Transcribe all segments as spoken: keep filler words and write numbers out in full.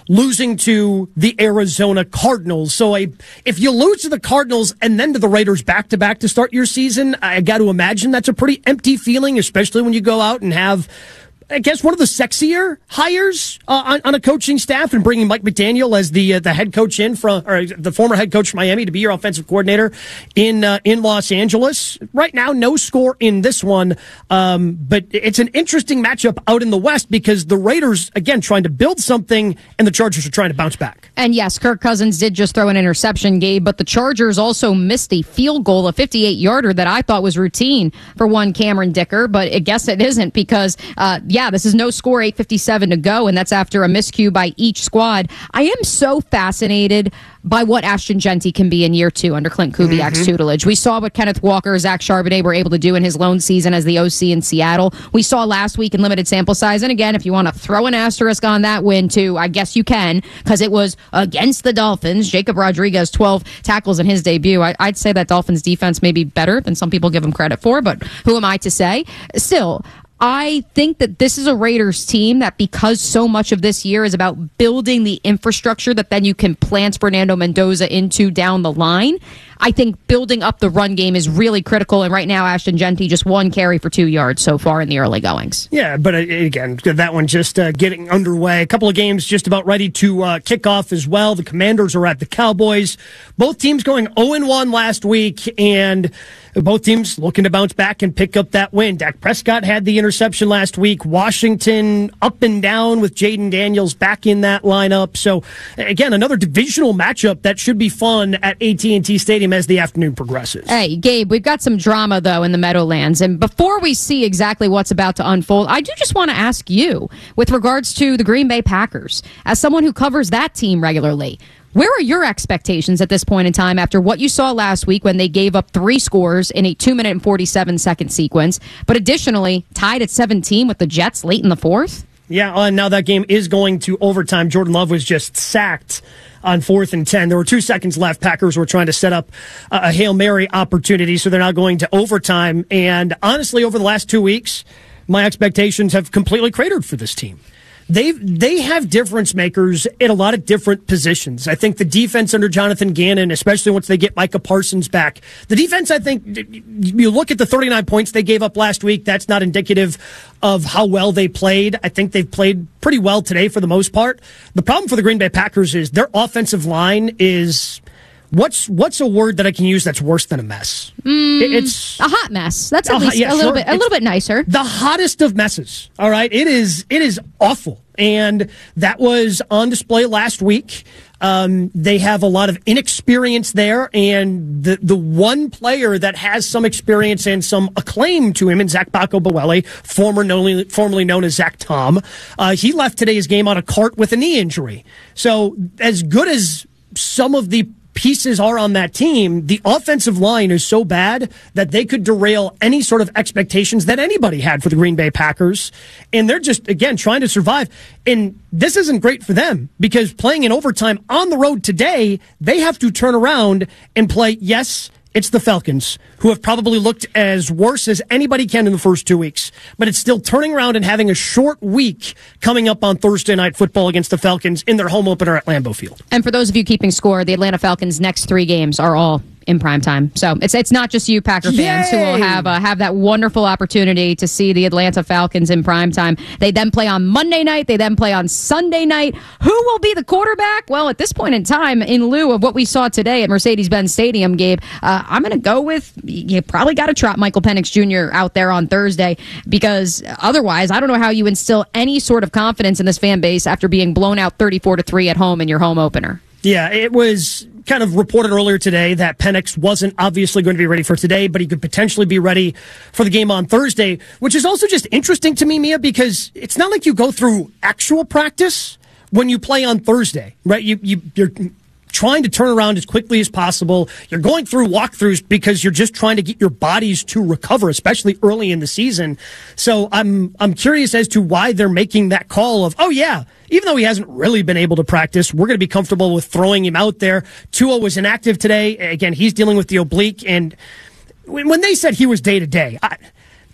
losing to the Arizona Cardinals. So I, if you lose to the Cardinals and then to the Raiders back-to-back to start your season, I got to imagine that's a pretty empty feeling, especially when you go out and have, I guess, one of the sexier hires uh, on, on a coaching staff, and bringing Mike McDaniel as the uh, the head coach in from, or the former head coach from Miami to be your offensive coordinator in uh, in Los Angeles. Right now, no score in this one, um, but it's an interesting matchup out in the West because the Raiders, again, trying to build something, and the Chargers are trying to bounce back. And yes, Kirk Cousins did just throw an interception, Gabe, but the Chargers also missed a field goal, a fifty-eight yarder that I thought was routine for one Cameron Dicker, but I guess it isn't because, uh, yeah, this is no score, eight fifty-seven to go, and that's after a miscue by each squad. I am so fascinated by what Ashton Jeanty can be in year two under Clint Kubiak's mm-hmm. tutelage. We saw what Kenneth Walker, Zach Charbonnet were able to do in his lone season as the O C in Seattle. We saw last week in limited sample size, and again, if you want to throw an asterisk on that win too, I guess you can, because it was against the Dolphins. Jacob Rodriguez, twelve tackles in his debut. I, I'd say that Dolphins defense may be better than some people give them credit for, but who am I to say? Still, I think that this is a Raiders team that, because so much of this year is about building the infrastructure that then you can plant Fernando Mendoza into down the line, I think building up the run game is really critical. And right now, Ashton Jeanty just one carry for two yards so far in the early goings. Yeah, but again, that one just uh, getting underway. A couple of games just about ready to uh, kick off as well. The Commanders are at the Cowboys. Both teams going oh and one last week, and both teams looking to bounce back and pick up that win. Dak Prescott had the interception last week. Washington up and down with Jaden Daniels back in that lineup. So, again, another divisional matchup that should be fun at A T and T Stadium as the afternoon progresses. Hey, Gabe, we've got some drama, though, in the Meadowlands. And before we see exactly what's about to unfold, I do just want to ask you, with regards to the Green Bay Packers, as someone who covers that team regularly, where are your expectations at this point in time after what you saw last week when they gave up three scores in a two minute and forty-seven second sequence, but additionally tied at seventeen with the Jets late in the fourth? Yeah, uh, now that game is going to overtime. Jordan Love was just sacked on fourth and ten. There were two seconds left. Packers were trying to set up a Hail Mary opportunity, so they're now going to overtime. And honestly, over the last two weeks, my expectations have completely cratered for this team. They they have difference makers in a lot of different positions. I think the defense under Jonathan Gannon, especially once they get Micah Parsons back, the defense, I think, you look at the thirty-nine points they gave up last week, that's not indicative of how well they played. I think they've played pretty well today for the most part. The problem for the Green Bay Packers is their offensive line is... What's what's a word that I can use that's worse than a mess? Mm, it's a hot mess. That's at a, least yeah, a little sure. bit a it's little bit nicer. The hottest of messes. All right, it is it is awful, and that was on display last week. Um, they have a lot of inexperience there, and the the one player that has some experience and some acclaim to him, in Zach Bacco-Bowele, former known, formerly known as Zach Tom, uh, he left today's game on a cart with a knee injury. So as good as some of the pieces are on that team, the offensive line is so bad that they could derail any sort of expectations that anybody had for the Green Bay Packers. And they're just, again, trying to survive. And this isn't great for them because playing in overtime on the road today, they have to turn around and play, yes, it's the Falcons, who have probably looked as worse as anybody can in the first two weeks. But it's still turning around and having a short week coming up on Thursday Night Football against the Falcons in their home opener at Lambeau Field. And for those of you keeping score, the Atlanta Falcons' next three games are all in prime time. So it's it's not just you, Packer fans, Yay! who will have uh, have that wonderful opportunity to see the Atlanta Falcons in prime time. They then play on Monday night. They then play on Sunday night. Who will be the quarterback? Well, at this point in time, in lieu of what we saw today at Mercedes-Benz Stadium, Gabe, uh, I'm going to go with, you probably got to trot Michael Penix Junior out there on Thursday, because otherwise, I don't know how you instill any sort of confidence in this fan base after being blown out thirty-four to three at home in your home opener. Yeah, it was kind of reported earlier today that Penix wasn't obviously going to be ready for today, but he could potentially be ready for the game on Thursday, which is also just interesting to me, Mia, because it's not like you go through actual practice when you play on Thursday, right? You, you, you're trying to turn around as quickly as possible. You're going through walkthroughs because you're just trying to get your bodies to recover, especially early in the season. So I'm I'm curious as to why they're making that call of, oh, yeah, even though he hasn't really been able to practice, we're going to be comfortable with throwing him out there. Tua was inactive today. Again, he's dealing with the oblique. And when they said he was day-to-day, I,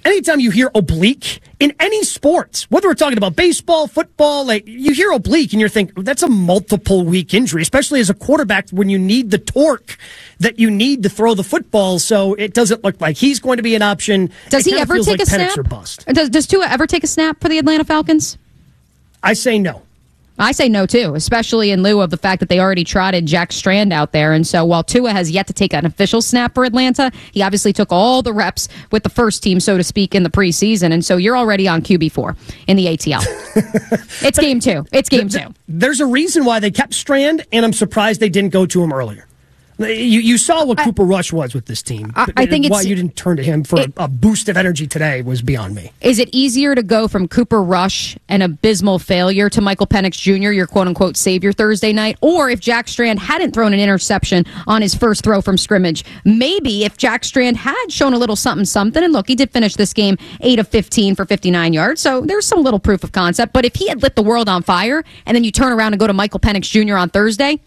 anytime you hear oblique in any sports, whether we're talking about baseball, football, like you hear oblique and you're thinking that's a multiple week injury, especially as a quarterback when you need the torque that you need to throw the football. So it doesn't look like he's going to be an option. Does it he ever take like a snap? Bust. Does, does Tua ever take a snap for the Atlanta Falcons? I say no. I say no, too, especially in lieu of the fact that they already trotted Jack Strand out there. And so while Tua has yet to take an official snap for Atlanta, he obviously took all the reps with the first team, so to speak, in the preseason. And so you're already on Q B four in the A T L. It's game two. It's game two. There's a reason why they kept Strand, and I'm surprised they didn't go to him earlier. You, you saw what I, Cooper Rush was with this team. I, I think why it's, you didn't turn to him for it, a, a boost of energy today was beyond me. Is it easier to go from Cooper Rush, an abysmal failure, to Michael Penix Junior, your quote-unquote savior Thursday night? Or if Jack Strand hadn't thrown an interception on his first throw from scrimmage, maybe if Jack Strand had shown a little something-something, and look, he did finish this game eight of fifteen for fifty-nine yards, so there's some little proof of concept. But if he had lit the world on fire, and then you turn around and go to Michael Penix Junior on Thursday,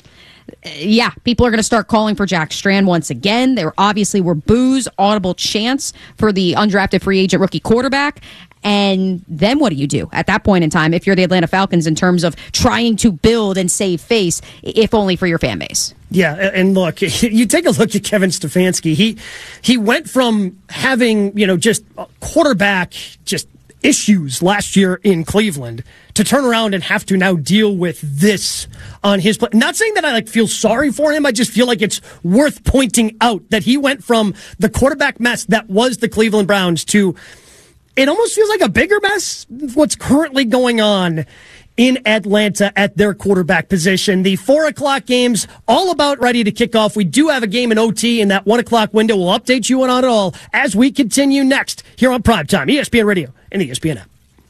yeah, people are going to start calling for Jack Strand once again. There obviously were boos, audible chants for the undrafted free agent rookie quarterback. And then what do you do at that point in time if you're the Atlanta Falcons in terms of trying to build and save face, if only for your fan base? Yeah, and look, you take a look at Kevin Stefanski. He he went from having, you know, just a quarterback just issues last year in Cleveland to turn around and have to now deal with this on his play. Not saying that I like feel sorry for him. I just feel like it's worth pointing out that he went from the quarterback mess that was the Cleveland Browns to it almost feels like a bigger mess. What's currently going on in Atlanta at their quarterback position. The four o'clock game's all about ready to kick off. We do have a game in O T in that one o'clock window. We'll update you on it all as we continue next here on Primetime, E S P N Radio and the E S P N app.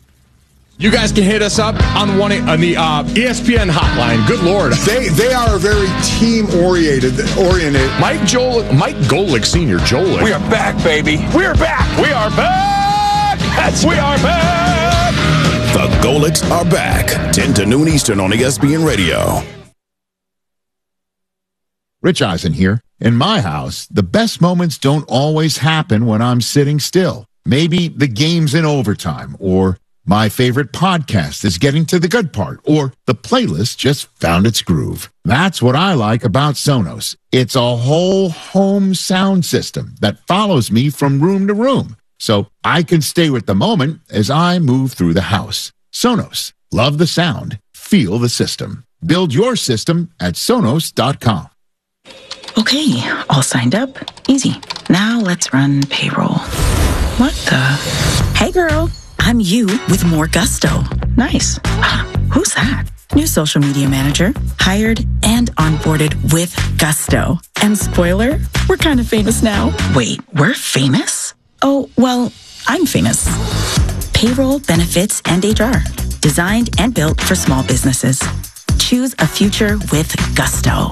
You guys can hit us up on one on the uh, E S P N hotline. Good Lord, they they are very team oriented. Oriented. Mike Joel, Mike Golick Senior Joel. We are back, baby. We are back. We are back. That's we are back. The Golicks are back. ten to noon Eastern on E S P N Radio. Rich Eisen here. In my house, the best moments don't always happen when I'm sitting still. Maybe the game's in overtime, or my favorite podcast is getting to the good part, or the playlist just found its groove. That's what I like about Sonos. It's a whole home sound system that follows me from room to room, so I can stay with the moment as I move through the house. Sonos. Love the sound. Feel the system. Build your system at Sonos dot com. Okay, all signed up. Easy. Now let's run payroll. What the? Hey, girl. I'm you with more gusto. Nice. Who's that? New social media manager. Hired and onboarded with gusto. And spoiler, we're kind of famous now. Wait, we're famous? Oh, well, I'm famous. Payroll, benefits, and H R. Designed and built for small businesses. Choose a future with gusto.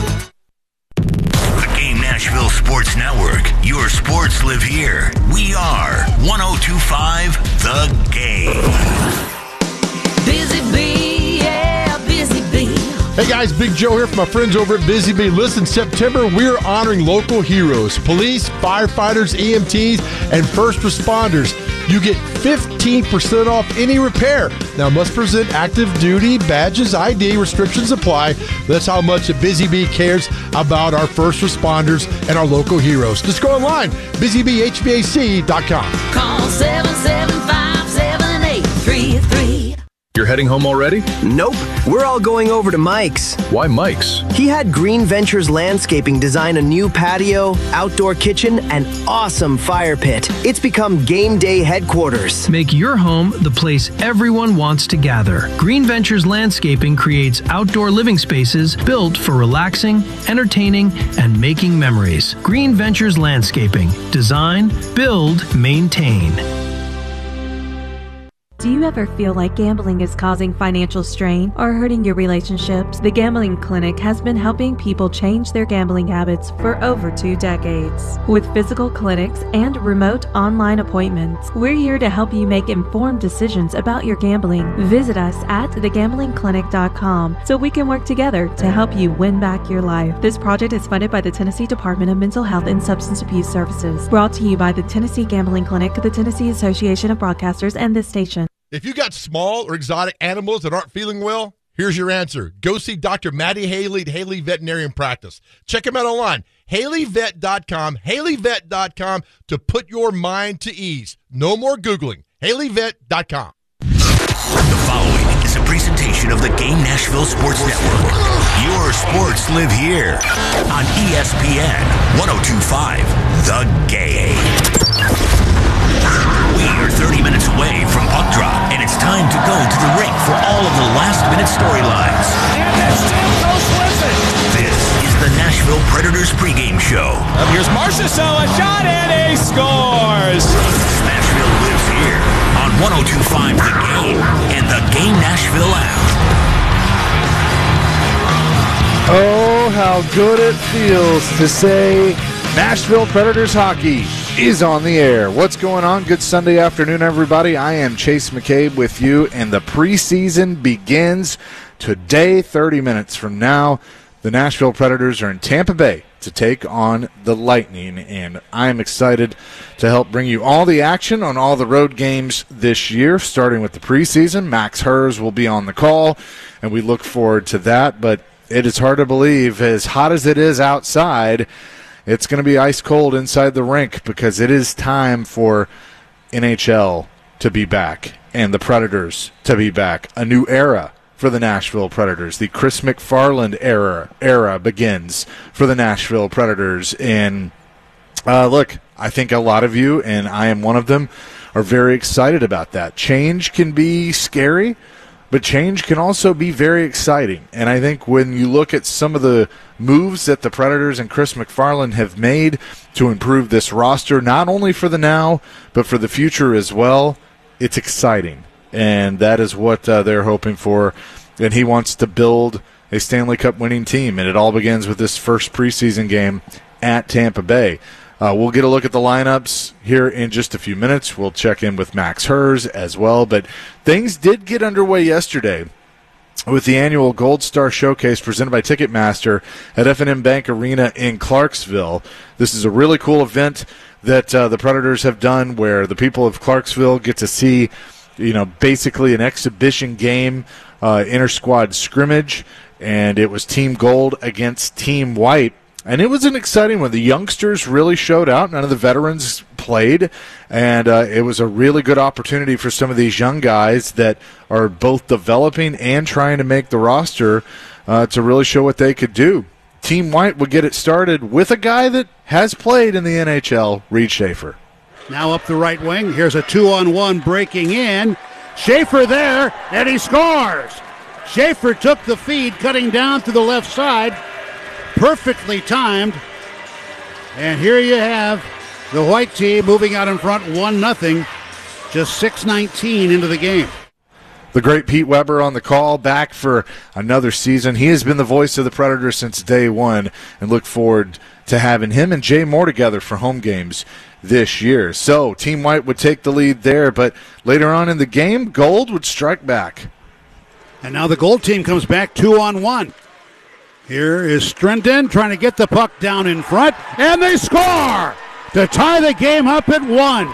The Game Nashville Sports Network. Your sports live here. We are one oh two point five The Game. Busy Bee, yeah, Busy Bee. Hey guys, Big Joe here from my friends over at Busy Bee. Listen, September, we're honoring local heroes, police, firefighters, E M Ts, and first responders. You get fifteen percent off any repair. Now, must present active duty badges, I D, restrictions apply. That's how much Busy Bee cares about our first responders and our local heroes. Just go online, busy bee h v a c dot com. Call seven seven five, seven eight three three. You're heading home already? Nope. We're all going over to Mike's. Why Mike's? He had Green Ventures Landscaping design a new patio, outdoor kitchen, and awesome fire pit. It's become game day headquarters. Make your home the place everyone wants to gather. Green Ventures Landscaping creates outdoor living spaces built for relaxing, entertaining, and making memories. Green Ventures Landscaping. Design, build, maintain. Do you ever feel like gambling is causing financial strain or hurting your relationships? The Gambling Clinic has been helping people change their gambling habits for over two decades. With physical clinics and remote online appointments, we're here to help you make informed decisions about your gambling. Visit us at the gambling clinic dot com so we can work together to help you win back your life. This project is funded by the Tennessee Department of Mental Health and Substance Abuse Services. Brought to you by the Tennessee Gambling Clinic, the Tennessee Association of Broadcasters, and this station. If you got small or exotic animals that aren't feeling well, here's your answer. Go see Doctor Maddie Haley at Haley Veterinarian Practice. Check him out online, haley vet dot com, haley vet dot com, to put your mind to ease. No more Googling, haley vet dot com. The following is a presentation of the Game Nashville Sports Network. Your sports live here on E S P N one oh two point five, The Game. We are thirty minutes away from puck drop, and it's time to go to the rink for all of the last-minute storylines. And that still goes with it. This is the Nashville Predators pregame show. Up here's Marchessault, a shot, and he scores. Nashville lives here on one oh two point five The Game and the Game Nashville app. Oh, how good it feels to say Nashville Predators hockey is on the air. What's going on? Good Sunday afternoon, everybody. I am Chase McCabe with you, and the preseason begins today, thirty minutes from now. The Nashville Predators are in Tampa Bay to take on the Lightning, and I am excited to help bring you all the action on all the road games this year, starting with the preseason. Max Hers will be on the call, and we look forward to that, but it is hard to believe, as hot as it is outside, it's going to be ice cold inside the rink, because it is time for N H L to be back and the Predators to be back. A new era for the Nashville Predators. The Chris McFarland era era begins for the Nashville Predators. And uh, look, I think a lot of you, and I am one of them, are very excited about that. Change can be scary, but change can also be very exciting. And I think when you look at some of the moves that the Predators and Chris McFarland have made to improve this roster, not only for the now, but for the future as well, it's exciting. And that is what uh, they're hoping for. And he wants to build a Stanley Cup winning team. And it all begins with this first preseason game at Tampa Bay. Uh, we'll get a look at the lineups here in just a few minutes. We'll check in with Max Hers as well. But things did get underway yesterday with the annual Gold Star Showcase presented by Ticketmaster at F and M Bank Arena in Clarksville. This is a really cool event that uh, the Predators have done, where the people of Clarksville get to see, you know, basically an exhibition game, uh, inter-squad scrimmage, and it was Team Gold against Team White. And it was an exciting one. The youngsters really showed out. None of the veterans played. And uh, it was a really good opportunity for some of these young guys that are both developing and trying to make the roster uh, to really show what they could do. Team White would get it started with a guy that has played in the N H L, Reed Schaefer. Now up the right wing. Here's a two-on-one breaking in. Schaefer there, and he scores. Schaefer took the feed, cutting down to the left side. Perfectly timed. And here you have the White team moving out in front one nothing. Just six nineteen into the game. The great Pete Weber on the call, back for another season. He has been the voice of the Predators since day one, and look forward to having him and Jay Moore together for home games this year. So Team White would take the lead there, but later on in the game, Gold would strike back. And now the Gold team comes back two on one. Here is Strendon trying to get the puck down in front, and they score to tie the game up at one.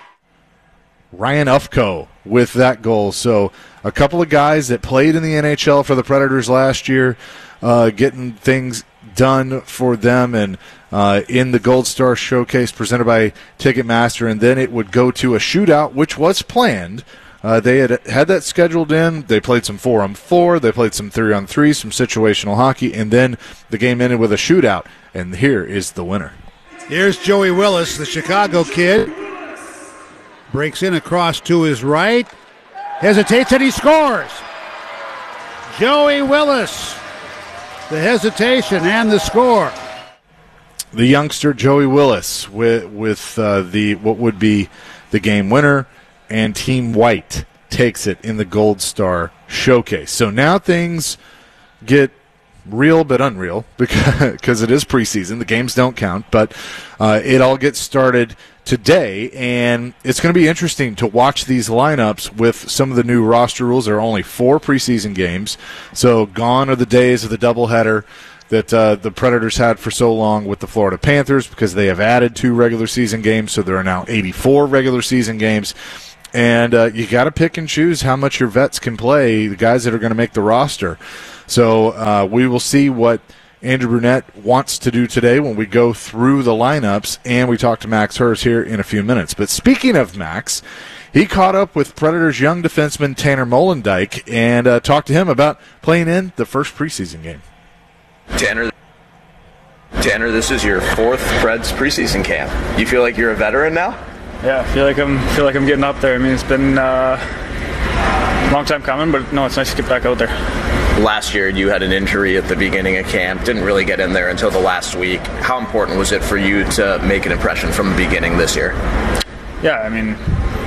Ryan Ufko with that goal. So a couple of guys that played in the N H L for the Predators last year, uh, getting things done for them, and uh, in the Gold Star Showcase presented by Ticketmaster, and then it would go to a shootout, which was planned. Uh, they had had that scheduled in. They played some four-on-four. They played some three-on-three, some situational hockey, and then the game ended with a shootout. And here is the winner. Here's Joey Willis, the Chicago kid. Breaks in across to his right. Hesitates, and he scores. Joey Willis, the hesitation and the score. The youngster Joey Willis with with uh, the what would be the game winner. And Team White takes it in the Gold Star Showcase. So now things get real but unreal because it is preseason. The games don't count, but uh, it all gets started today, and it's going to be interesting to watch these lineups with some of the new roster rules. There are only four preseason games, so gone are the days of the doubleheader that uh, the Predators had for so long with the Florida Panthers, because they have added two regular season games, so there are now eighty-four regular season games. And uh, you got to pick and choose how much your vets can play, the guys that are going to make the roster. So uh, we will see what Andrew Brunette wants to do today when we go through the lineups, and we talk to Max Hers here in a few minutes. But speaking of Max, he caught up with Predators' young defenseman Tanner Molendyk and uh, talked to him about playing in the first preseason game. Tanner, Tanner, this is your fourth Preds preseason camp. You feel like you're a veteran now? Yeah, I feel like I'm feel like I'm getting up there. I mean, it's been uh, a long time coming, but no, it's nice to get back out there. Last year, you had an injury at the beginning of camp. Didn't really get in there until the last week. How important was it for you to make an impression from the beginning this year? Yeah, I mean,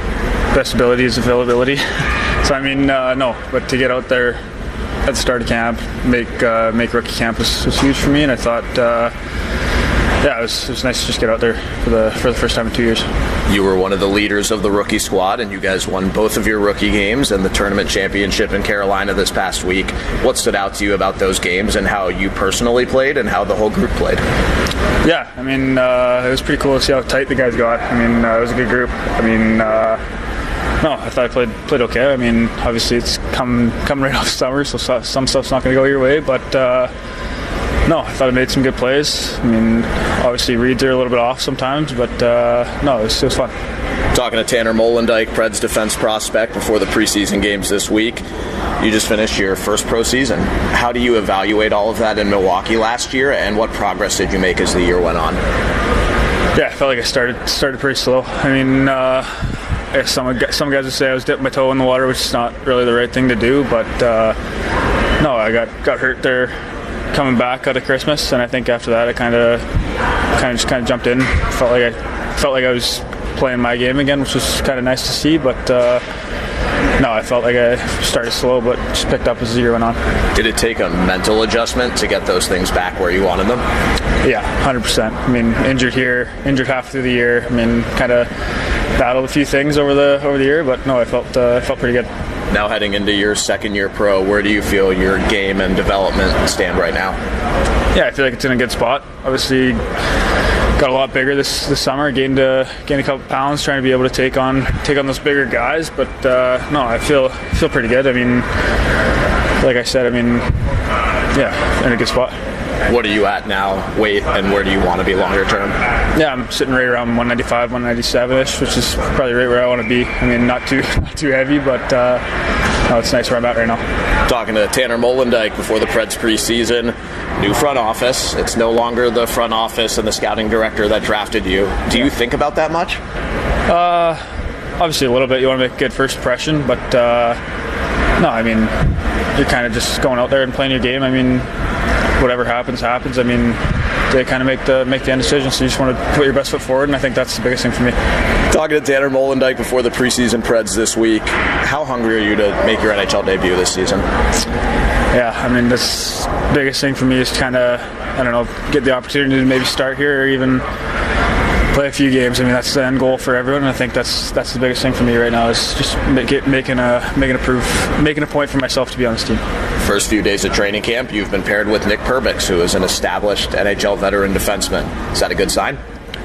best ability is availability. So I mean, uh, no, but to get out there at the start of camp, make uh, make rookie camp was, was huge for me, and I thought. Uh, Yeah, it was, it was nice to just get out there for the for the first time in two years. You were one of the leaders of the rookie squad, and you guys won both of your rookie games and the tournament championship in Carolina this past week. What stood out to you about those games and how you personally played and how the whole group played? Yeah, I mean, uh, it was pretty cool to see how tight the guys got. I mean, uh, it was a good group. I mean, uh, no, I thought I played played okay. I mean, obviously it's come, come right off summer, so some stuff's not going to go your way, but... Uh, No, I thought I made some good plays. I mean, obviously reads are a little bit off sometimes, but uh, no, it was, it was fun. Talking to Tanner Molendyk, Preds defense prospect, before the preseason games this week. You just finished your first pro season. How do you evaluate all of that in Milwaukee last year, and what progress did you make as the year went on? Yeah, I felt like I started started pretty slow. I mean, uh, I guess some some guys would say I was dipping my toe in the water, which is not really the right thing to do, but uh, no, I got, got hurt there coming back out of Christmas, and I think after that I kind of kind of just kind of jumped in. Felt like I felt like I was playing my game again, which was kind of nice to see, but uh, no, I felt like I started slow but just picked up as the year went on. Did it take a mental adjustment to get those things back where you wanted them? Yeah, one hundred percent. I mean, injured here, injured half through the year. I mean, kind of battled a few things over the over the year, but no, I felt uh, I felt pretty good. Now heading into your second year pro, where do you feel your game and development stand right now? Yeah, I feel like it's in a good spot. Obviously, got a lot bigger this this summer. Gained a gained a couple pounds, trying to be able to take on take on those bigger guys. But uh, no, I feel feel pretty good. I mean, like I said, I mean, yeah, in a good spot. What are you at now, weight, and where do you want to be longer term? Yeah, I'm sitting right around one ninety-five, one ninety-seven-ish, which is probably right where I want to be. I mean, not too not too heavy, but uh, no, it's nice where I'm at right now. Talking to Tanner Molendyk before the Preds preseason. New front office. It's no longer the front office and the scouting director that drafted you. Do you think about that much? Uh, obviously a little bit. You want to make a good first impression, but uh, no, I mean, you're kind of just going out there and playing your game. I mean, whatever happens, happens. I mean, they kind of make the make the end decision, so you just want to put your best foot forward, and I think that's the biggest thing for me. Talking to Tanner Molendyk before the preseason Preds this week, how hungry are you to make your N H L debut this season? Yeah, I mean, this biggest thing for me is to kind of, I don't know, get the opportunity to maybe start here or even play a few games. I mean, that's the end goal for everyone, and I think that's that's the biggest thing for me right now is just make it, making a making a proof, making a point for myself to be on this team. First few days of training camp, you've been paired with Nick Perbix, who is an established N H L veteran defenseman. Is that a good sign?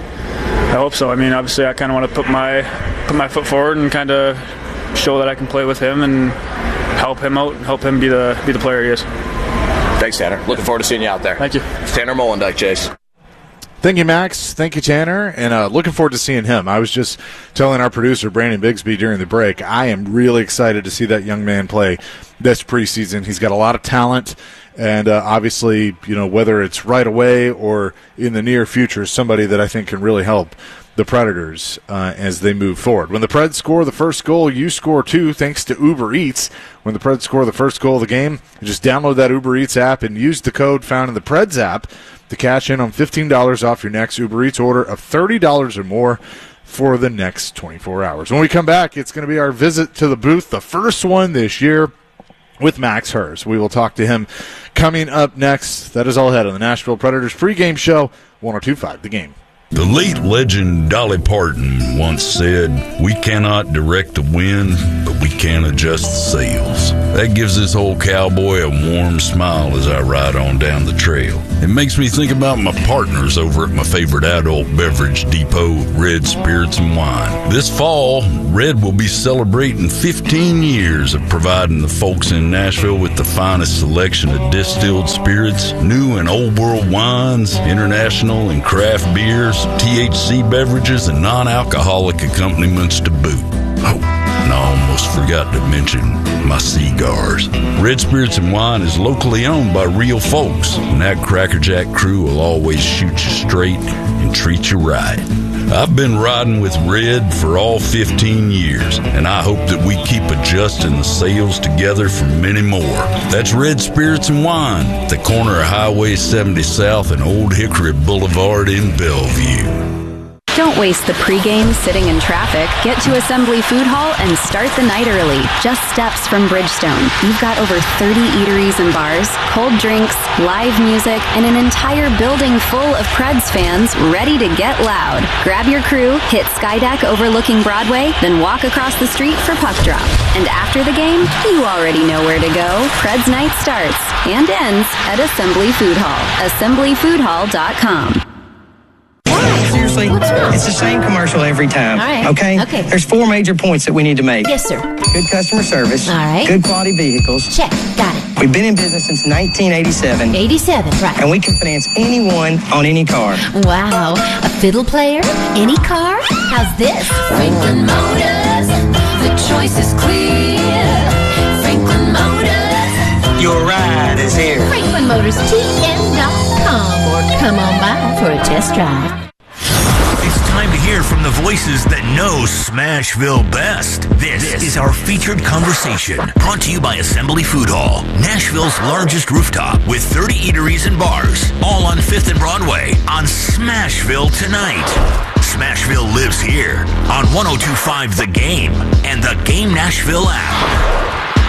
I hope so. I mean, obviously, I kind of want to put my put my foot forward and kind of show that I can play with him and help him out and help him be the be the player he is. Thanks, Tanner. Looking forward to seeing you out there. Thank you. It's Tanner Molendyk, Chase. Thank you, Max. Thank you, Tanner. And uh, looking forward to seeing him. I was just telling our producer, Brandon Bigsby, during the break, I am really excited to see that young man play this preseason. He's got a lot of talent. And uh, obviously, you know, whether it's right away or in the near future, somebody that I think can really help the Predators uh, as they move forward. When the Preds score the first goal, you score two thanks to Uber Eats. When the Preds score the first goal of the game, you just download that Uber Eats app and use the code found in the Preds app to cash in on fifteen dollars off your next Uber Eats order of thirty dollars or more. for the next twenty-four hours. When we come back, it's going to be our visit to the booth, the first one this year, with Max Hers. We will talk to him coming up next. That is all ahead on the Nashville Predators pregame show, one oh two point five The Game. The late legend Dolly Parton once said, "We cannot direct the wind, but we can adjust the sails." That gives this old cowboy a warm smile as I ride on down the trail. It makes me think about my partners over at my favorite adult beverage depot, Red Spirits and Wine. This fall, Red will be celebrating fifteen years of providing the folks in Nashville with the finest selection of distilled spirits, new and old world wines, international and craft beers, T H C beverages, and non-alcoholic accompaniments to boot. Oh, and I almost forgot to mention my cigars. Red Spirits and Wine is locally owned by real folks, and that Crackerjack crew will always shoot you straight and treat you right. I've been riding with Red for all fifteen years, and I hope that we keep adjusting the sails together for many more. That's Red Spirits and Wine, at the corner of Highway seventy South and Old Hickory Boulevard in Bellevue. Don't waste the pregame sitting in traffic. Get to Assembly Food Hall and start the night early. Just steps from Bridgestone. You've got over thirty eateries and bars, cold drinks, live music, and an entire building full of Preds fans ready to get loud. Grab your crew, hit Skydeck overlooking Broadway, then walk across the street for puck drop. And after the game, you already know where to go. Preds night starts and ends at Assembly Food Hall. assembly food hall dot com. Seriously, it's the same commercial every time. All right. Okay? Okay. There's four major points that we need to make. Yes, sir. Good customer service. All right. Good quality vehicles. Check. Got it. We've been in business since nineteen eighty-seven. eighty-seven, right. And we can finance anyone on any car. Wow. A fiddle player? Any car? How's this? Franklin Motors. The choice is clear. Franklin Motors. Your ride is here. Franklin Motors T M dot com or come on by for a test drive. It's time to hear from the voices that know Smashville best. This, this is our featured conversation, brought to you by Assembly Food Hall, Nashville's largest rooftop with thirty eateries and bars, all on fifth and Broadway on Smashville Tonight. Smashville lives here on one oh two point five The Game and the Game Nashville app.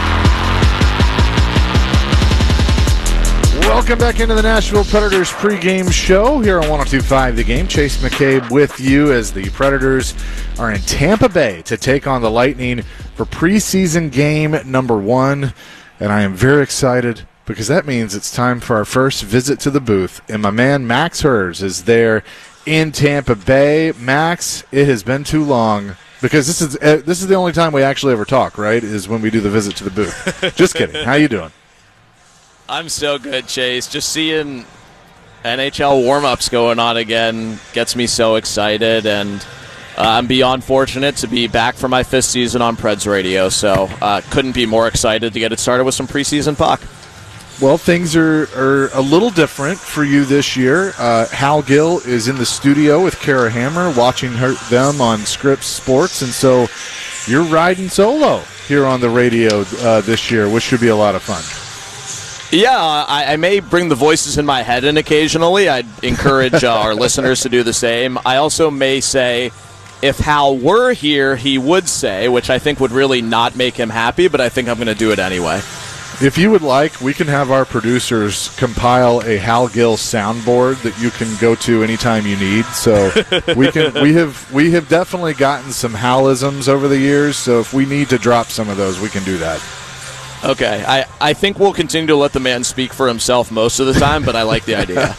Welcome back into the Nashville Predators pregame show here on one oh two point five The Game. Chase McCabe with you as the Predators are in Tampa Bay to take on the Lightning for preseason game number one. And I am very excited because that means it's time for our first visit to the booth. And my man Max Hers is there in Tampa Bay. Max, it has been too long. Because this is uh, this is the only time we actually ever talk, right, is when we do the visit to the booth. Just kidding. How you doing? I'm so good, Chase. Just seeing N H L warm-ups going on again gets me so excited, and uh, I'm beyond fortunate to be back for my fifth season on Preds Radio, so uh, couldn't be more excited to get it started with some preseason puck. Well, things are, are a little different for you this year. Uh, Hal Gill is in the studio with Kara Hammer, watching her, them on Scripps Sports, and so you're riding solo here on the radio uh, this year, which should be a lot of fun. Yeah, I, I may bring the voices in my head in occasionally. I'd encourage uh, our listeners to do the same. I also may say, if Hal were here, he would say, which I think would really not make him happy, but I think I'm going to do it anyway. If you would like, we can have our producers compile a Hal Gill soundboard that you can go to anytime you need. So we can we have we have definitely gotten some Halisms over the years. So if we need to drop some of those, we can do that. Okay, I, I think we'll continue to let the man speak for himself most of the time, but I like the idea.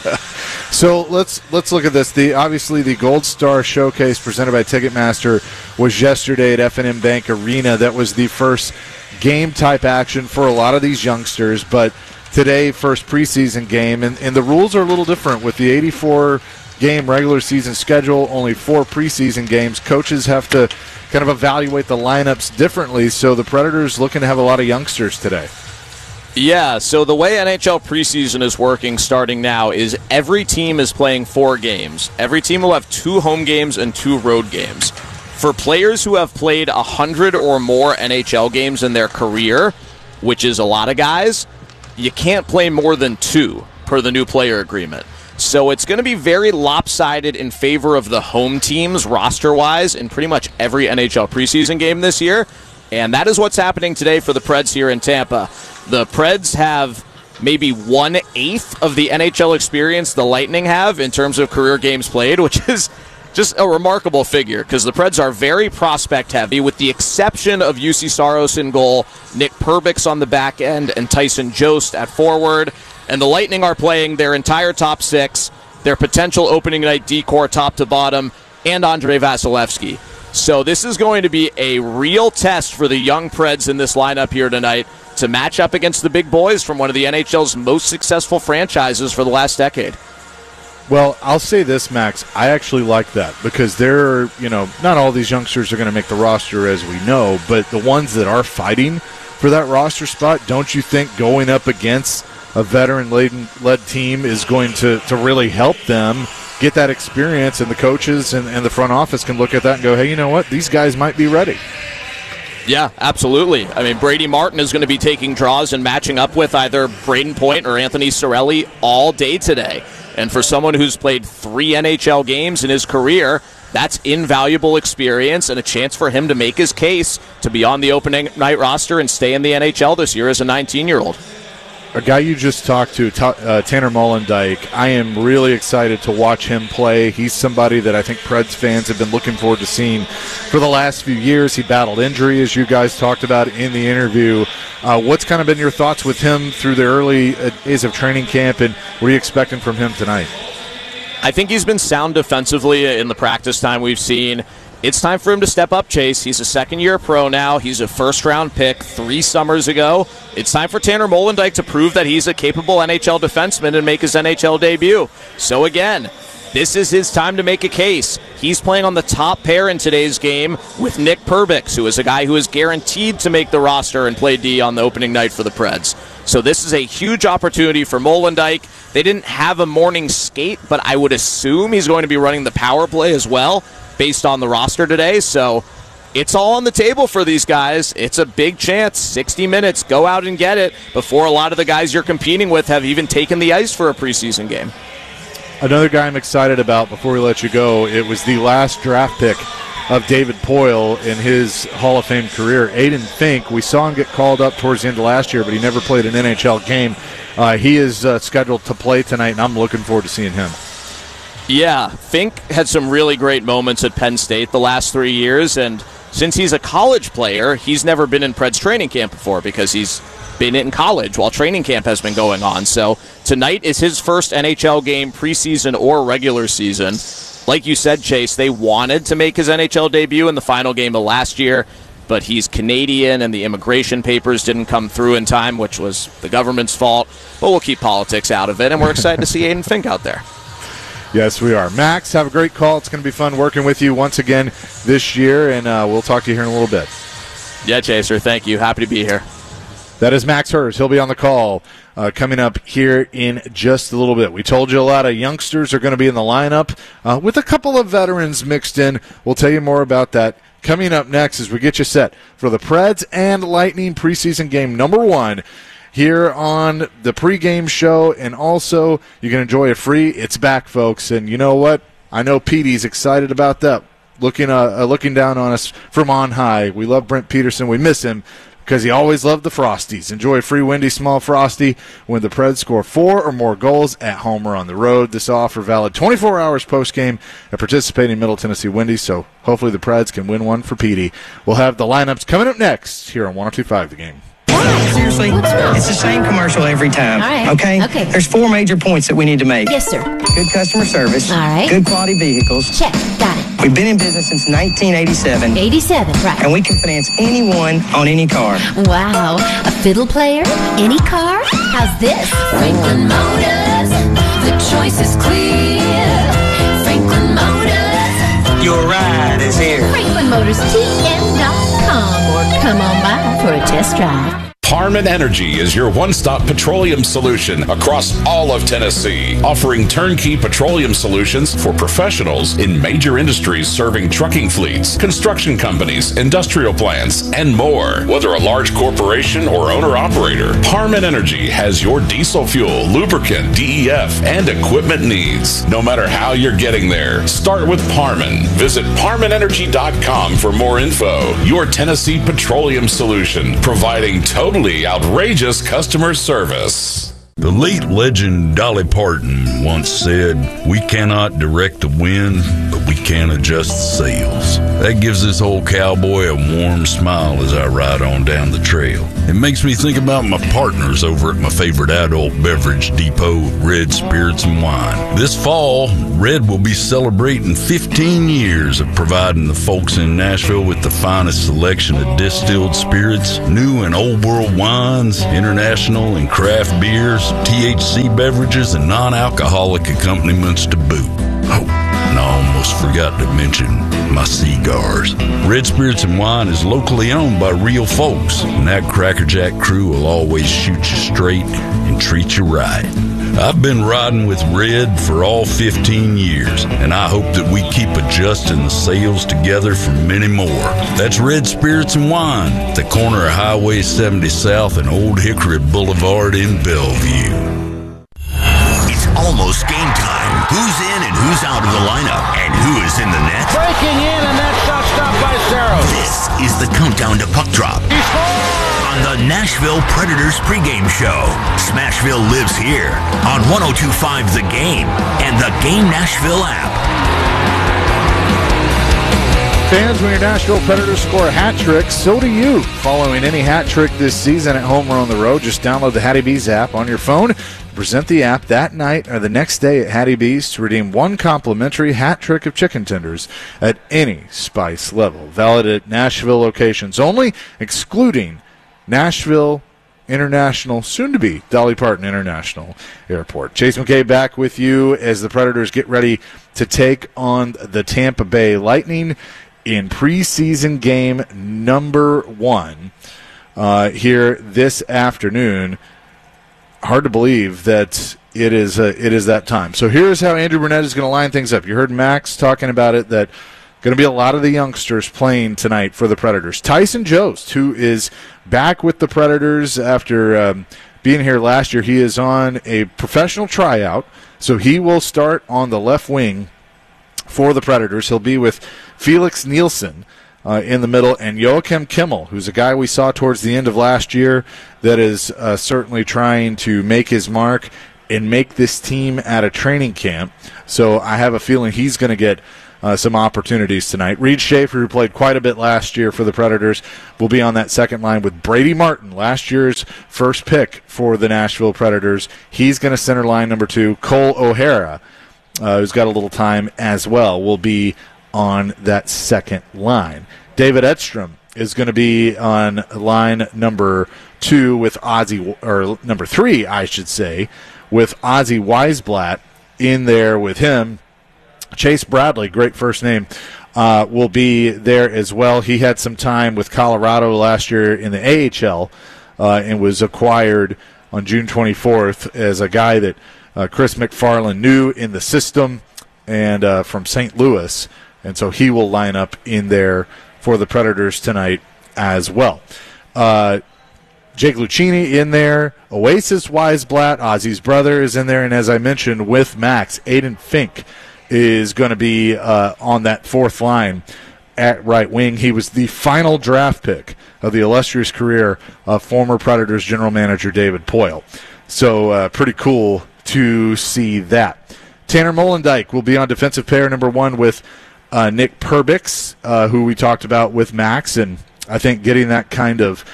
So let's let's look at this. The obviously the Gold Star Showcase presented by Ticketmaster was yesterday at F N M Bank Arena. That was the first game type action for a lot of these youngsters, but today first preseason game, and, and the rules are a little different with the eighty-four game regular season schedule, only four preseason games. Coaches have to kind of evaluate the lineups differently, so the Predators looking to have a lot of youngsters today. Yeah, so the way N H L preseason is working starting now is every team is playing four games. Every team will have two home games and two road games. For players who have played one hundred or more N H L games in their career, which is a lot of guys, you can't play more than two per the new player agreement. So it's going to be very lopsided in favor of the home teams roster-wise in pretty much every N H L preseason game this year. And that is what's happening today for the Preds here in Tampa. The Preds have maybe one-eighth of the N H L experience the Lightning have in terms of career games played, which is just a remarkable figure because the Preds are very prospect-heavy, with the exception of U C Saros in goal, Nick Perbix on the back end, and Tyson Jost at forward. And the Lightning are playing their entire top six, their potential opening night D-core top to bottom, and Andrei Vasilevsky. So this is going to be a real test for the young Preds in this lineup here tonight to match up against the big boys from one of the N H L's most successful franchises for the last decade. Well, I'll say this, Max. I actually like that because there are, you know, not all these youngsters are going to make the roster as we know, but the ones that are fighting for that roster spot, don't you think going up against a veteran-led team is going to, to really help them get that experience, and the coaches and, and the front office can look at that and go, hey, you know what, these guys might be ready. Yeah, absolutely. I mean, Brady Martin is going to be taking draws and matching up with either Braden Point or Anthony Cirelli all day today. And for someone who's played three N H L games in his career, that's invaluable experience and a chance for him to make his case to be on the opening night roster and stay in the N H L this year as a nineteen-year-old. A guy you just talked to, uh, Tanner Molendyk, I am really excited to watch him play. He's somebody that I think Preds fans have been looking forward to seeing for the last few years. He battled injury, as you guys talked about in the interview. Uh, what's kind of been your thoughts with him through the early days of training camp, and what are you expecting from him tonight? I think he's been sound defensively in the practice time we've seen. It's time for him to step up, Chase. He's a second-year pro now. He's a first-round pick three summers ago. It's time for Tanner Molendyk to prove that he's a capable N H L defenseman and make his N H L debut. So again, this is his time to make a case. He's playing on the top pair in today's game with Nick Perbix, who is a guy who is guaranteed to make the roster and play D on the opening night for the Preds. So this is a huge opportunity for Molendyk. They didn't have a morning skate, but I would assume he's going to be running the power play as well, based on the roster today. So it's all on the table for these guys. It's a big chance. sixty minutes. Go out and get it before a lot of the guys you're competing with have even taken the ice for a preseason game. Another guy I'm excited about before we let you go, it was the last draft pick of David Poile in his Hall of Fame career. Aiden Fink, we saw him get called up towards the end of last year, but he never played an N H L game. Uh, he is uh, scheduled to play tonight, and I'm looking forward to seeing him. Yeah, Fink had some really great moments at Penn State the last three years, and since he's a college player, he's never been in Preds training camp before because he's been in college while training camp has been going on. So tonight is his first N H L game, preseason or regular season. Like you said, Chase, they wanted to make his N H L debut in the final game of last year, but he's Canadian and the immigration papers didn't come through in time, which was the government's fault. But we'll keep politics out of it, and we're excited to see Aiden Fink out there. Yes, we are. Max, have a great call. It's going to be fun working with you once again this year, and uh, we'll talk to you here in a little bit. Yeah, Chaser, thank you. Happy to be here. That is Max Hers. He'll be on the call uh, coming up here in just a little bit. We told you a lot of youngsters are going to be in the lineup uh, with a couple of veterans mixed in. We'll tell you more about that coming up next as we get you set for the Preds and Lightning preseason game number one here on the pregame show. And also, you can enjoy it free. It's back, folks. And you know what? I know Petey's excited about that, looking uh, uh, looking down on us from on high. We love Brent Peterson. We miss him because he always loved the Frosties. Enjoy a free Wendy's Small Frosty when the Preds score four or more goals at home or on the road. This offer valid twenty-four hours post-game at participating Middle Tennessee Wendy's, so hopefully the Preds can win one for Petey. We'll have the lineups coming up next here on one oh two point five The Game. Seriously, it's the same commercial every time. All right. Okay? Okay. There's four major points that we need to make. Yes, sir. Good customer service. All right. Good quality vehicles. Check. Got it. We've been in business since nineteen eighty-seven. eighty-seven, right. And we can finance anyone on any car. Wow. A fiddle player? Any car? How's this? Franklin Motors. The choice is clear. Franklin Motors. Your ride is here. Franklin Motors T M dot com or come on by for a test drive. Par Parman Energy is your one-stop petroleum solution across all of Tennessee, offering turnkey petroleum solutions for professionals in major industries serving trucking fleets, construction companies, industrial plants, and more. Whether a large corporation or owner-operator, Parman Energy has your diesel fuel, lubricant, D E F, and equipment needs. No matter how you're getting there, start with Parman. Visit Parman Energy dot com for more info. Your Tennessee petroleum solution, providing totally outrageous customer service. The late legend Dolly Parton once said, "We cannot direct the wind, but we can adjust the sails." That gives this old cowboy a warm smile as I ride on down the trail. It makes me think about my partners over at my favorite adult beverage depot, Red Spirits and Wine. This fall, Red will be celebrating fifteen years of providing the folks in Nashville with the finest selection of distilled spirits, new and old world wines, international and craft beers, T H C beverages, and non-alcoholic accompaniments to boot. Oh, and I almost forgot to mention my cigars. Red Spirits and Wine is locally owned by real folks, and that Crackerjack crew will always shoot you straight and treat you right. I've been riding with Red for all fifteen years, and I hope that we keep adjusting the sails together for many more. That's Red Spirits and Wine, at the corner of Highway seventy South and Old Hickory Boulevard in Bellevue. It's almost game time. Who's in and who's out of the lineup, and who is in the net? Breaking in, and that shot stopped by Saros. This is the countdown to puck drop. On the Nashville Predators pregame show. Smashville lives here on one oh two point five The Game and the Game Nashville app. Fans, when your Nashville Predators score a hat trick, so do you. Following any hat trick this season at home or on the road, just download the Hattie B's app on your phone. Present the app that night or the next day at Hattie B's to redeem one complimentary hat trick of chicken tenders at any spice level. Valid at Nashville locations only, excluding Nashville International, soon to be Dolly Parton International Airport. Chase McKay back with you as the Predators get ready to take on the Tampa Bay Lightning in preseason game number one uh, here this afternoon. Hard to believe that it is uh, it is that time. So here's how Andrew Burnett is going to line things up. You heard Max talking about it, that going to be a lot of the youngsters playing tonight for the Predators. Tyson Jost, who is back with the Predators after um, being here last year, he is on a professional tryout, so he will start on the left wing for the Predators. He'll be with Felix Nielsen uh, in the middle, and Joachim Kimmel, who's a guy we saw towards the end of last year that is uh, certainly trying to make his mark and make this team at a training camp. So I have a feeling he's going to get Uh, some opportunities tonight. Reed Schaefer, who played quite a bit last year for the Predators, will be on that second line with Brady Martin, last year's first pick for the Nashville Predators. He's going to center line number two. Cole O'Hara, uh, who's got a little time as well, will be on that second line. David Edstrom is going to be on line number two with Ozzy, or number three, I should say, with Ozzy Weisblatt in there with him. Chase Bradley, great first name, uh, will be there as well. He had some time with Colorado last year in the A H L uh, and was acquired on June twenty-fourth as a guy that uh, Chris McFarland knew in the system and uh, from Saint Louis. And so he will line up in there for the Predators tonight as well. Uh, Jake Lucchini in there. Oasis Weisblatt, Ozzy's brother, is in there. And as I mentioned with Max, Aiden Fink is going to be uh, on that fourth line at right wing. He was the final draft pick of the illustrious career of former Predators general manager David Poile. So uh, pretty cool to see that. Tanner Molendyk will be on defensive pair number one with uh, Nick Perbix, uh, who we talked about with Max, and I think getting that kind of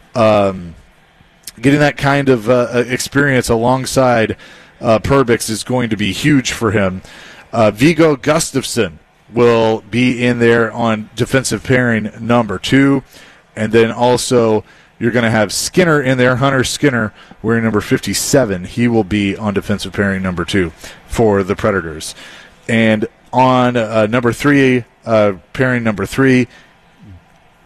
um, getting that kind of uh, experience alongside uh, Perbix is going to be huge for him. Uh, Viggo Gustafsson will be in there on defensive pairing number two. And then also you're going to have Skinner in there, Hunter Skinner, wearing number fifty-seven. He will be on defensive pairing number two for the Predators. And on uh, number three, uh, pairing number three,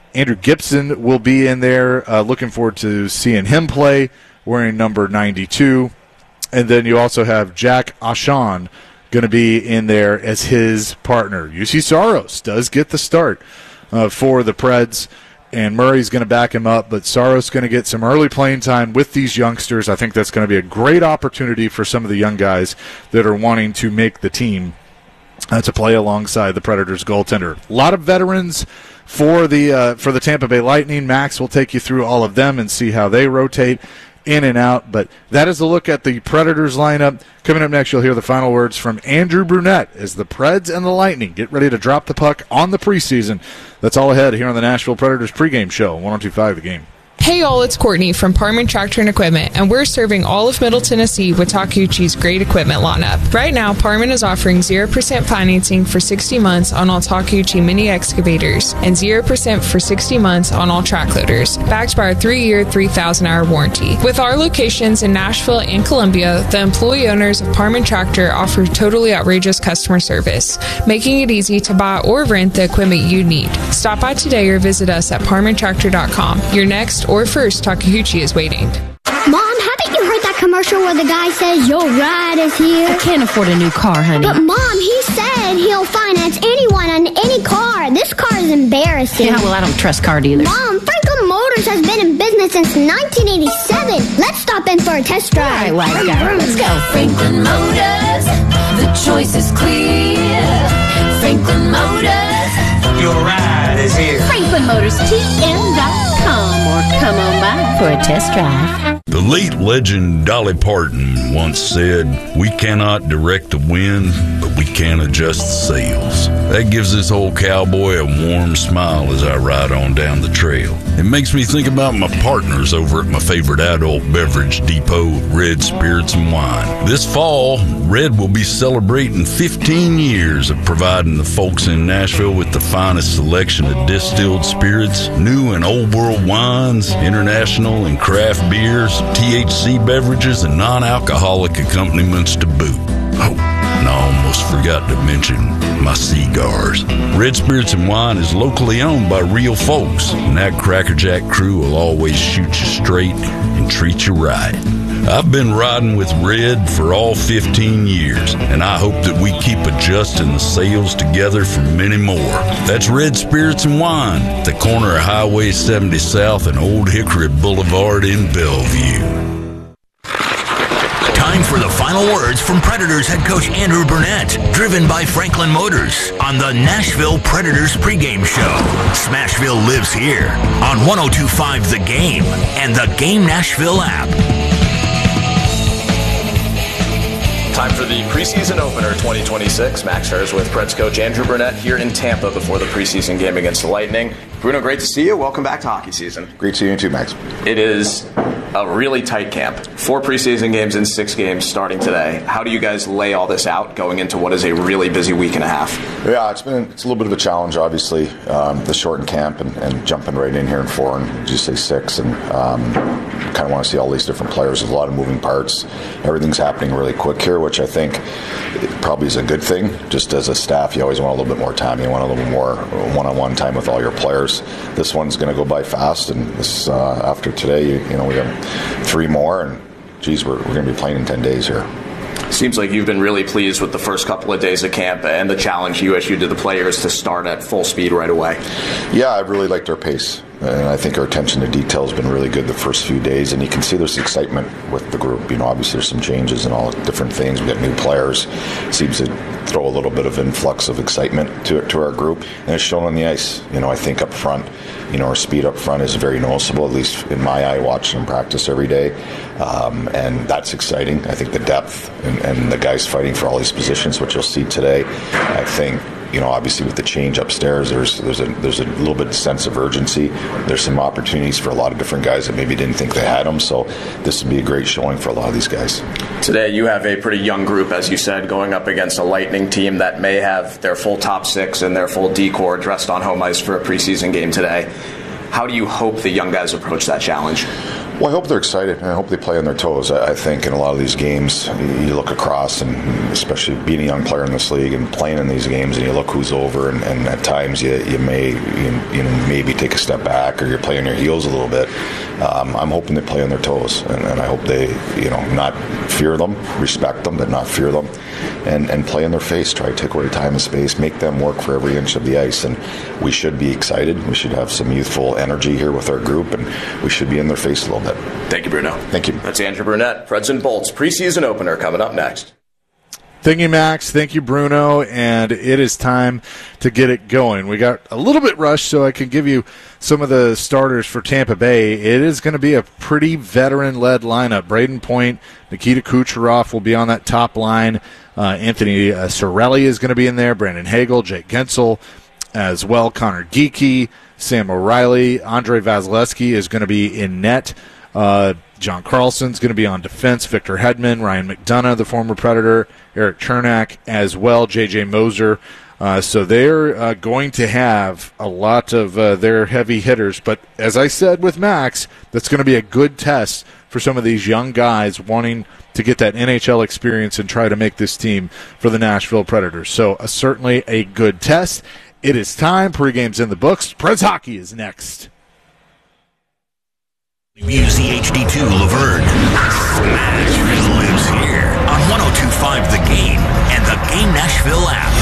Andrew Gibson will be in there. Uh, looking forward to seeing him play, wearing number ninety-two. And then you also have Jack Ashan going to be in there as his partner. U C Saros does get the start uh, for the Preds, and Murray's going to back him up, but Saros going to get some early playing time with these youngsters. I think that's going to be a great opportunity for some of the young guys that are wanting to make the team uh, to play alongside the Predators goaltender. A lot of veterans for the uh, for the Tampa Bay Lightning. Max will take you through all of them and see how they rotate in and out, but that is a look at the Predators lineup. Coming up next, you'll hear the final words from Andrew Brunette as the Preds and the Lightning get ready to drop the puck on the preseason. That's all ahead here on the Nashville Predators pregame show, one oh two point five The Game. Hey y'all, it's Courtney from Parman Tractor and Equipment, and we're serving all of Middle Tennessee with Takeuchi's great equipment lineup. Right now, Parman is offering zero percent financing for sixty months on all Takeuchi mini excavators and zero percent for sixty months on all track loaders, backed by our three-year, three thousand hour warranty. With our locations in Nashville and Columbia, the employee owners of Parman Tractor offer totally outrageous customer service, making it easy to buy or rent the equipment you need. Stop by today or visit us at parman tractor dot com. Your next or first Takeuchi is waiting. Mom, haven't you heard that commercial where the guy says your ride is here? I can't afford a new car, honey. But Mom, he said he'll finance anyone on any car. This car is embarrassing. Yeah, well, I don't trust car dealers. Mom, Franklin Motors has been in business since nineteen eighty-seven. Let's stop in for a test drive. All right, wise guy. Let's go. Franklin Motors, the choice is clear. Franklin Motors, your ride is here. Franklin Motors T M dot com or come on by for a test drive. The late legend Dolly Parton once said, "We cannot direct the wind, but we can adjust the sails." That gives this old cowboy a warm smile as I ride on down the trail. It makes me think about my partners over at my favorite adult beverage depot, Red Spirits and Wine. This fall, Red will be celebrating fifteen years of providing the folks in Nashville with the finest selection of distilled spirits, new and old world wines, international and craft beers, T H C beverages, and non-alcoholic accompaniments to boot. Oh, and I almost forgot to mention my cigars. Red Spirits and Wine is locally owned by real folks, and that Crackerjack crew will always shoot you straight and treat you right. I've been riding with Red for all fifteen years, and I hope that we keep adjusting the sails together for many more. That's Red Spirits and Wine, at the corner of Highway seventy South and Old Hickory Boulevard in Bellevue. Time for the final words from Predators head coach Andrew Brunette, driven by Franklin Motors, on the Nashville Predators pregame show. Smashville lives here on one oh two point five The Game and the Game Nashville app. Time for the preseason opener twenty twenty-six. Max Hers with Preds coach Andrew Brunette here in Tampa before the preseason game against the Lightning. Bruno, great to see you. Welcome back to hockey season. Great to see you too, Max. It is a really tight camp. Four preseason games and six games starting today. How do you guys lay all this out going into what is a really busy week and a half? Yeah, it's been it's a little bit of a challenge, obviously, um, the shortened camp and, and jumping right in here in four and just say six, and um, kind of want to see all these different players. There's a lot of moving parts. Everything's happening really quick here, which I think probably is a good thing. Just as a staff, you always want a little bit more time. You want a little bit more one-on-one time with all your players. This one's going to go by fast, and this uh, after today, you, you know, we have three more, and geez, we're, we're going to be playing in ten days here. Seems like you've been really pleased with the first couple of days of camp and the challenge you issued to the players to start at full speed right away. Yeah, I've really liked our pace, and I think our attention to detail has been really good the first few days, and you can see there's excitement with the group. You know, obviously there's some changes and all different things. We've got new players. It seems to throw a little bit of influx of excitement to to our group, and it's shown on the ice. You know, I think up front, you know, our speed up front is very noticeable, at least in my eye, watching them practice every day, um, and that's exciting. I think the depth and, and the guys fighting for all these positions, which you'll see today, I think, you know, obviously with the change upstairs, there's there's a there's a little bit of sense of urgency. There's some opportunities for a lot of different guys that maybe didn't think they had them. So this would be a great showing for a lot of these guys. Today you have a pretty young group, as you said, going up against a Lightning team that may have their full top six and their full D-core dressed on home ice for a preseason game today. How do you hope the young guys approach that challenge? Well, I hope they're excited. I hope they play on their toes. I think in a lot of these games, you look across, and especially being a young player in this league and playing in these games, and you look who's over, and, and at times you, you may you, you know maybe take a step back, or you're playing your heels a little bit. Um, I'm hoping they play on their toes, and, and I hope they you know not fear them, respect them, but not fear them, and, and play in their face. Try to take away time and space, make them work for every inch of the ice, and we should be excited. We should have some youthful energy here with our group, and we should be in their face a little bit. Thank you, Bruno. Thank you. That's Andrew Brunette. Preds and Bolts preseason opener coming up next. Thank you, Max. Thank you, Bruno. And it is time to get it going. We got a little bit rushed, so I can give you some of the starters for Tampa Bay. It is going to be a pretty veteran-led lineup. Braden Point, Nikita Kucherov will be on that top line. Uh, Anthony uh, Cirelli is going to be in there. Brandon Hagel, Jake Gensel as well. Connor Geekie, Sam O'Reilly. Andre Vasilevsky is going to be in net. Uh, John Carlson's going to be on defense. Victor Hedman, Ryan McDonough, the former Predator, Eric Chernak as well, J J Moser. Uh, so they're uh, going to have a lot of uh, their heavy hitters. But as I said with Max, that's going to be a good test for some of these young guys wanting to get that N H L experience and try to make this team for the Nashville Predators. So uh, certainly a good test. It is time. Pregame's in the books. Preds Hockey is next. W Z H D two Laverne. Smashville lives here on one oh two point five The Game and the Game Nashville app.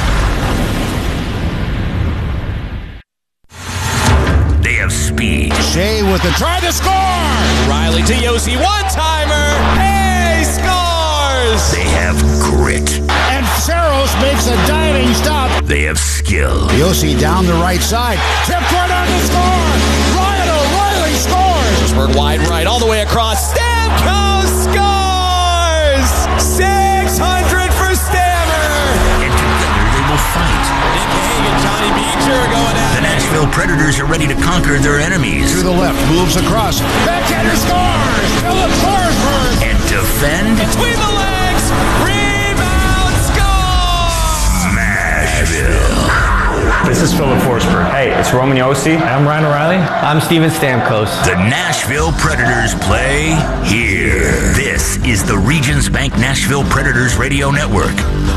They have speed. Shea with the try to score. Riley to Yossi, one-timer. Hey, scores! They have grit. And Saros makes a diving stop. They have skill. Yossi down the right side. Tipped right on the score. Ryan O'Reilly scores. Bird wide right, all the way across. Stamkos scores! six hundred for Stammer! And together they will fight. Nick Hague and Johnny Beecher going at The Nashville Predators are ready to conquer their enemies. To the left, moves across. Backhander scores! Philip Forsberg! And defend. Between the legs, rebound, score! Smashville. This is Philip Forsberg. Hey, it's Roman Yossi. I'm Ryan O'Reilly. I'm Steven Stamkos. The Nashville Predators play here. This is the Regions Bank Nashville Predators Radio Network.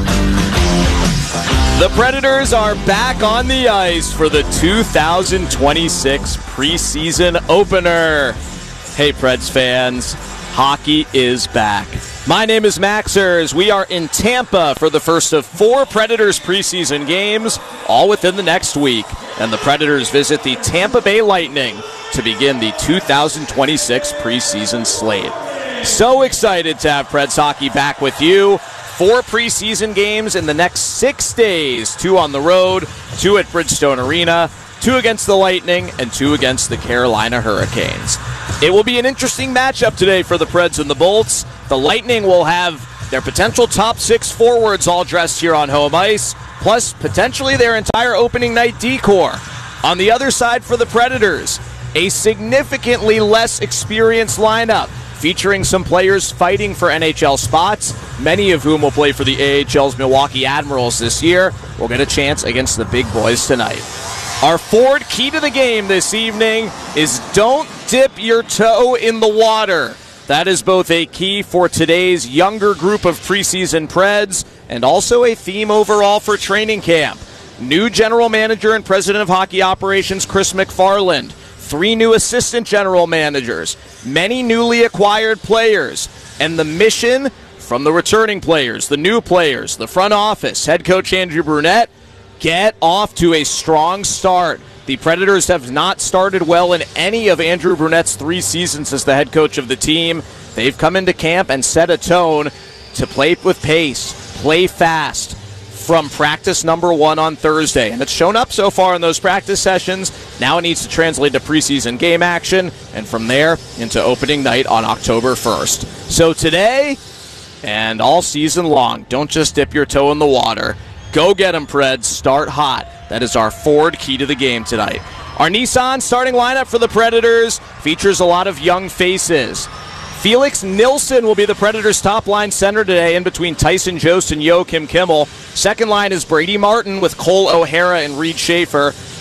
The Predators are back on the ice for the two thousand twenty-six preseason opener. Hey, Preds fans, hockey is back. My name is Maxers. We are in Tampa for the first of four Predators preseason games, all within the next week. And the Predators visit the Tampa Bay Lightning to begin the two thousand twenty-six preseason slate. So excited to have Preds hockey back with you. Four preseason games in the next six days. Two on the road, two at Bridgestone Arena, two against the Lightning, and two against the Carolina Hurricanes. It will be an interesting matchup today for the Preds and the Bolts. The Lightning will have their potential top six forwards all dressed here on home ice, plus potentially their entire opening night decor. On the other side for the Predators, a significantly less experienced lineup, featuring some players fighting for N H L spots, many of whom will play for the A H L's Milwaukee Admirals this year, will get a chance against the big boys tonight. Our forward key to the game this evening is don't dip your toe in the water. That is both a key for today's younger group of preseason Preds and also a theme overall for training camp. New general manager and president of hockey operations Chris McFarland. Three new assistant general managers, many newly acquired players, and the mission from the returning players, the new players, the front office, head coach Andrew Brunette, get off to a strong start. The Predators have not started well in any of Andrew Brunette's three seasons as the head coach of the team. They've come into camp and set a tone to play with pace, play fast, from practice number one on Thursday. And it's shown up so far in those practice sessions. Now it needs to translate to preseason game action, and from there into opening night on October first. So today, and all season long, don't just dip your toe in the water. Go get them, Preds. Start hot. That is our forward key to the game tonight. Our Nissan starting lineup for the Predators features a lot of young faces. Felix Nilsson will be the Predators' top-line center today in between Tyson Jost and Joakim Kimmel. Second line is Brady Martin with Cole O'Hara and Reed Schaefer.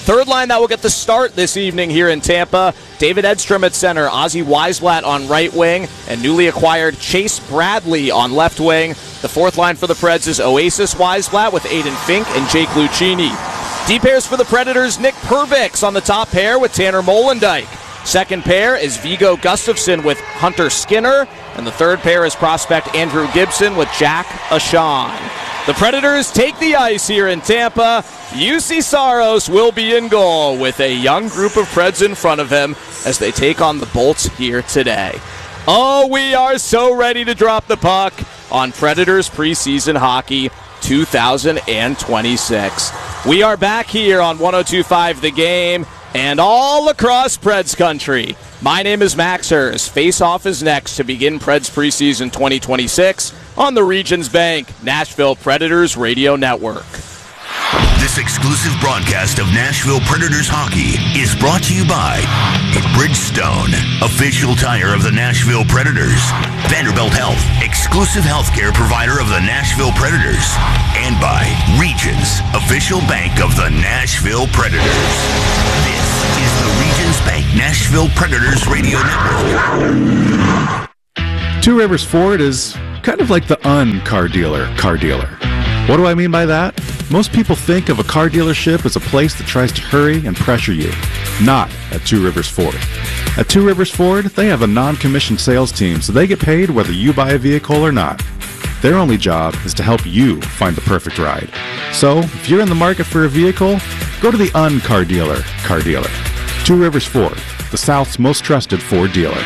Third line that will get the start this evening here in Tampa, David Edstrom at center, Ozzy Weisblatt on right wing, and newly acquired Chase Bradley on left wing. The fourth line for the Preds is Oasis Weisblatt with Aiden Fink and Jake Lucchini. D pairs for the Predators, Nick Perbix on the top pair with Tanner Molendijk. Second pair is Viggo Gustafsson with Hunter Skinner, and the third pair is prospect Andrew Gibson with Jack Ashawn. The Predators take the ice here in Tampa. U C Saros will be in goal with a young group of Preds in front of him as they take on the Bolts here today. Oh, we are so ready to drop the puck on Predators preseason hockey two thousand twenty-six. We are back here on one oh two point five The Game and all across Preds country. My name is Max Hers. Face-Off is next to begin Preds preseason twenty twenty-six on the Regions Bank Nashville Predators Radio Network. This exclusive broadcast of Nashville Predators hockey is brought to you by Bridgestone, official tire of the Nashville Predators, Vanderbilt Health, exclusive healthcare provider of the Nashville Predators, and by Regions, official bank of the Nashville Predators. This is the Regions Bank Nashville Predators Radio Network. Two Rivers Ford is kind of like the un-car dealer car dealer. What do I mean by that? Most people think of a car dealership as a place that tries to hurry and pressure you. Not at Two Rivers Ford. At Two Rivers Ford, they have a non-commissioned sales team, so they get paid whether you buy a vehicle or not. Their only job is to help you find the perfect ride. So, if you're in the market for a vehicle, go to the un-car dealer car dealer. Two Rivers Ford, the South's most trusted Ford dealer.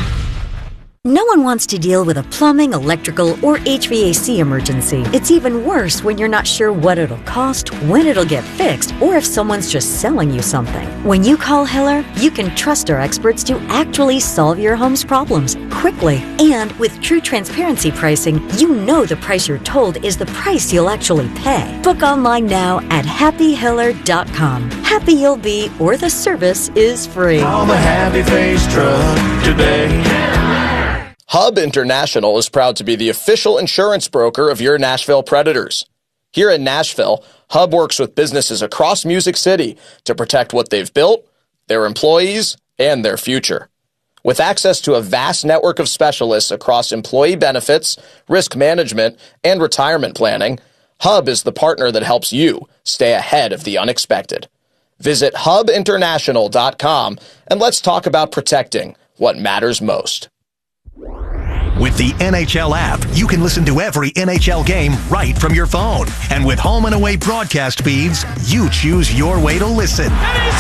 No one wants to deal with a plumbing, electrical, or H V A C emergency. It's even worse when you're not sure what it'll cost, when it'll get fixed, or if someone's just selling you something. When you call Hiller, you can trust our experts to actually solve your home's problems quickly. And with true transparency pricing, you know the price you're told is the price you'll actually pay. Book online now at happy hiller dot com. Happy you'll be, or the service is free. Call the Happy Face Truck today. Hub International is proud to be the official insurance broker of your Nashville Predators. Here in Nashville, Hub works with businesses across Music City to protect what they've built, their employees, and their future. With access to a vast network of specialists across employee benefits, risk management, and retirement planning, Hub is the partner that helps you stay ahead of the unexpected. Visit hub international dot com and let's talk about protecting what matters most. With the N H L app, you can listen to every N H L game right from your phone. And with home and away broadcast feeds, you choose your way to listen.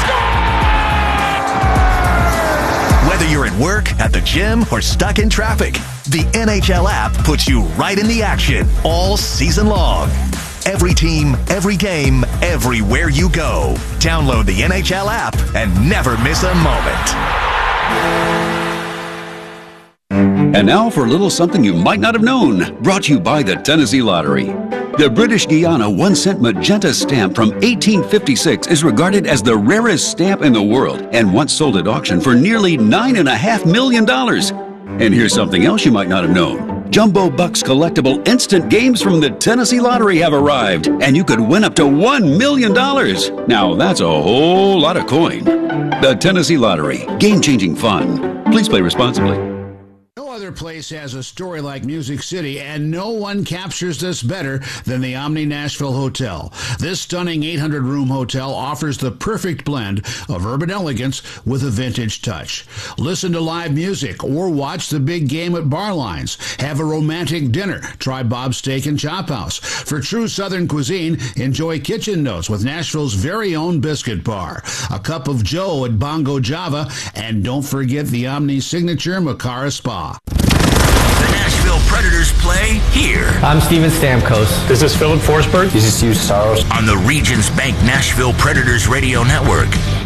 Whether you're at work, at the gym, or stuck in traffic, the N H L app puts you right in the action all season long. Every team, every game, everywhere you go. Download the N H L app and never miss a moment. And now for a little something you might not have known, brought to you by the Tennessee Lottery. The British Guiana one-cent magenta stamp from eighteen fifty-six is regarded as the rarest stamp in the world and once sold at auction for nearly nine point five million dollars. And here's something else you might not have known. Jumbo Bucks collectible instant games from the Tennessee Lottery have arrived, and you could win up to one million dollars. Now that's a whole lot of coin. The Tennessee Lottery, game-changing fun. Please play responsibly. No other place has a story like Music City, and no one captures this better than the Omni Nashville Hotel. This stunning eight hundred room hotel offers the perfect blend of urban elegance with a vintage touch. Listen to live music or watch the big game at Barlines. Have a romantic dinner. Try Bob's Steak and Chop House. For true Southern cuisine, enjoy Kitchen Notes with Nashville's very own biscuit bar. A cup of Joe at Bongo Java, and don't forget the Omni signature Makara Spa. The Nashville Predators play here. I'm Steven Stamkos. This is Philip Forsberg. This is Hugh Saros. On the Regions Bank Nashville Predators Radio Network.